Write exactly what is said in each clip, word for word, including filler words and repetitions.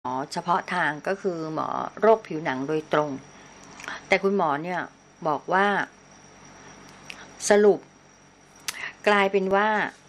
หมอเฉพาะทางก็คือหมอโรคผิวหนังโดยตรงแต่คุณหมอเนี่ยบอกว่าสรุปกลายเป็นว่า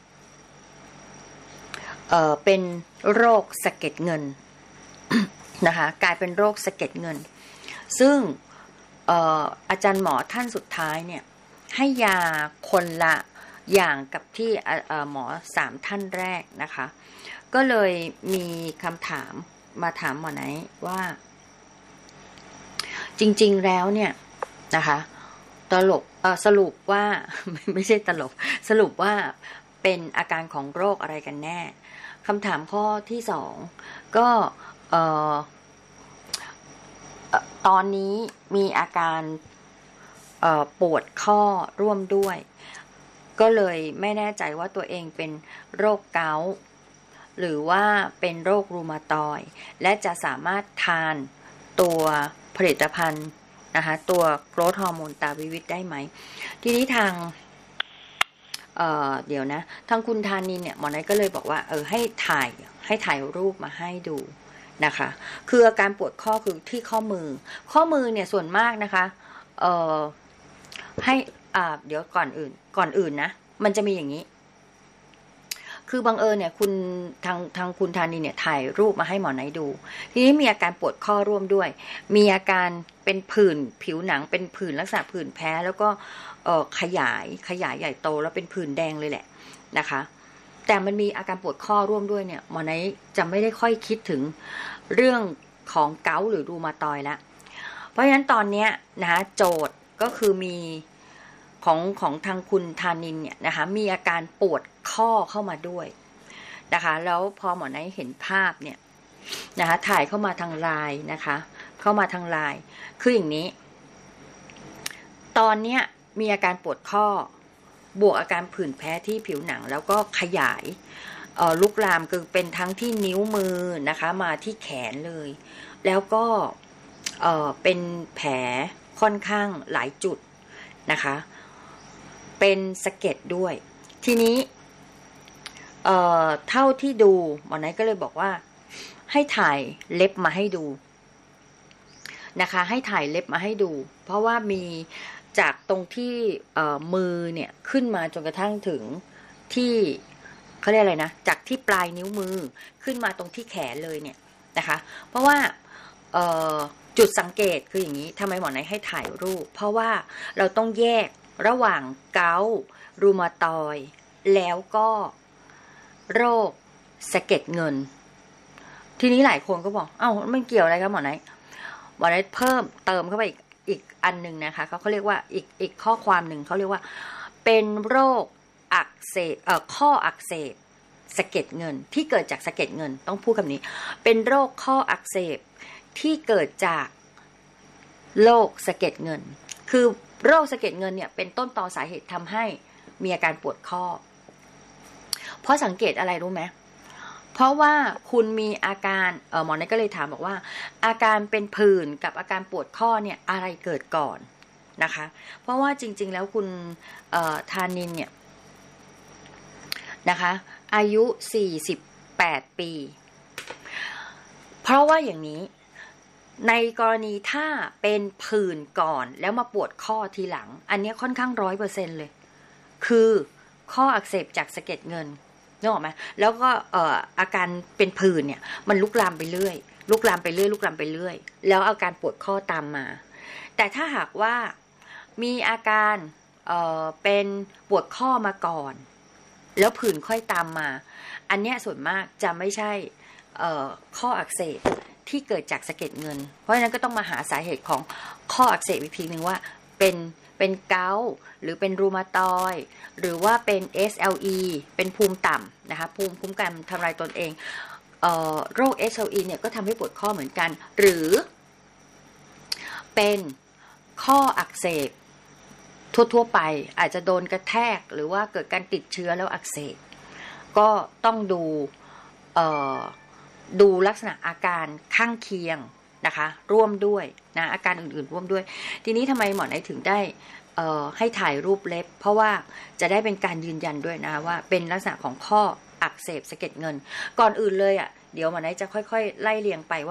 เออเป็นโรคสะเก็ดเงิน นะคะกลายเป็นโรคสะเก็ดเงินซึ่งเอ่ออาจารย์หมอท่านสุดท้ายเนี่ยให้ยาคนละอย่างกับที่หมอสามท่านแรกนะคะก็เลยมีคำถามมาถามหมอไหนว่าจริงๆแล้วเนี่ยนะคะตลกเอ่อสรุปว่าไม่ใช่ตลกสรุปว่าเป็นอาการของโรคอะไรกันแน่คำถามข้อที่สองก็เอ่อตอนนี้มีอาการปวดข้อร่วมด้วยก็เลยไม่แน่ใจว่าตัวเองเป็นโรคเกาต์หรือว่าเป็นโรครูมาตอยด์และจะสามารถทานตัวผลิตภัณฑ์นะคะตัวโกรทฮอร์โมนตาวิวิตได้ไหมทีนี้ทางเอ่อเดี๋ยวนะทางคุณธานินเนี่ยหมอไนก็เลยบอกว่าเออให้ถ่ายให้ถ่ายรูปมาให้ดูนะคะคืออาการปวดข้อคือที่ข้อมือข้อมือเนี่ยส่วนมากนะคะเอ่อให้อ่าเดี๋ยวก่อนอื่นก่อนอื่นนะมันจะมีอย่างนี้คือบังเอิญเนี่ยคุณทางทางคุณธานีเนี่ยถ่ายรูปมาให้หมอไนดูทีนี้มีอาการปวดข้อร่วมด้วยมีอาการเป็นผื่นผิวหนังเป็นผื่นลักษณะผื่นแพ้แล้วก็เอ่อขยายขยายใหญ่โตแล้วเป็นผื่นแดงเลยแหละนะคะแต่มันมีอาการปวดข้อร่วมด้วยเนี่ยหมอไนจะไม่ได้ค่อยคิดถึงเรื่องของเกาต์หรือรูมาตอยด์ละเพราะฉะนั้นตอนนี้นะคะโจทย์ก็คือมีของของทางคุณธานินเนี่ยนะคะมีอาการปวดข้อเข้ามาด้วยนะคะแล้วพอหมอไนเห็นภาพเนี่ยนะคะถ่ายเข้ามาทางไลน์นะคะเข้ามาทางไลน์คืออย่างนี้ตอนเนี้ยมีอาการปวดข้อบวกอาการผื่นแพ้ที่ผิวหนังแล้วก็ขยายเอ่อลุกลามคือเป็นทั้งที่นิ้วมือนะคะมาที่แขนเลยแล้วก็เอ่อเป็นแผลค่อนข้างหลายจุดนะคะเป็นสะเก็ดด้วยทีนี้เอ่อเท่าที่ดูหมอไนก็เลยบอกว่าให้ถ่ายเล็บมาให้ดูนะคะให้ถ่ายเล็บมาให้ดูเพราะว่ามีจากตรงที่เอ่อมือเนี่ยขึ้นมาจนกระทั่งถึงที่เขาเรียกอะไรนะจากที่ปลายนิ้วมือขึ้นมาตรงที่แขนเลยเนี่ยนะคะเพราะว่าเอ่อจุดสังเกตคืออย่างนี้ทำไมหมอไนให้ถ่ายรูปเพราะว่าเราต้องแยกระหว่างเกาต์รูมาตอยด์แล้วก็โรคสะเก็ดเงินทีนี้หลายคนก็บอกเอ้ามันเกี่ยวอะไรครับหมอไนหมอไนเพิ่มเติมเข้าไปอีกอีกอันนึงนะคะเขาเขาเรียกว่าอีกอีกข้อความหนึ่งเขาเรียกว่าเป็นโรคอักเสบเอ่อข้ออักเสบสะเก็ดเงินที่เกิดจากสะเก็ดเงินต้องพูดคำนี้เป็นโรคข้ออักเสบที่เกิดจากโรคสะเก็ดเงินคือโรคสะเก็ดเงินเนี่ยเป็นต้นตอสาเหตุทำให้มีอาการปวดข้อเพราะสังเกตอะไรรู้ไหมเพราะว่าคุณมีอาการเออหมอเนี่ยก็เลยถามบอกว่าอาการเป็นผื่นกับอาการปวดข้อเนี่ยอะไรเกิดก่อนนะคะเพราะว่าจริงๆแล้วคุณเอ่อธานินเนี่ยนะคะอายุสี่สิบแปดปีเพราะว่าอย่างนี้ในกรณีถ้าเป็นผื่นก่อนแล้วมาปวดข้อทีหลังอันนี้ค่อนข้างร้อยเปอร์เซ็นต์เลยคือข้ออักเสบจากสะเก็ดเงินนึกออกไหมแล้วก็เอ่ออาการเป็นผื่นเนี่ยมันลุกลามไปเรื่อยลุกลามไปเรื่อยลุกลามไปเรื่อยแล้วอาการปวดข้อตามมาแต่ถ้าหากว่ามีอาการเอ่อเป็นปวดข้อมาก่อนแล้วผื่นค่อยตามมาอันเนี้ยส่วนมากจะไม่ใช่เอ่อข้ออักเสบที่เกิดจากสะเก็ดเงินเพราะฉะนั้นก็ต้องมาหาสาเหตุของข้ออักเสบอีกทีนึงว่าเป็นเป็นเกาต์หรือเป็นรูมาตอยด์หรือว่าเป็น เอส แอล อี เป็นภูมิต่ำนะคะภูมิคุ้มกันทำลายตนเองเอ่อโรค เอส แอล อี เนี่ยก็ทำให้ปวดข้อเหมือนกันหรือเป็นข้ออักเสบทั่วๆไปอาจจะโดนกระแทกหรือว่าเกิดการติดเชื้อแล้วอักเสบก็ต้องดูเอ่อดูลักษณะอาการข้างเคียงนะคะร่วมด้วยนะอาการอื่นๆร่วมด้วยทีนี้ทำไมหมอไหนถึงได้เอ่อให้ถ่ายรูปเล็บเพราะว่าจะได้เป็นการยืนยันด้วยนะว่าเป็นลักษณะของข้ออักเสบสะเก็ดเงินก่อนอื่นเลยอ่ะเดี๋ยวหมอไนท์จะค่อยๆไล่เรียงไปว่า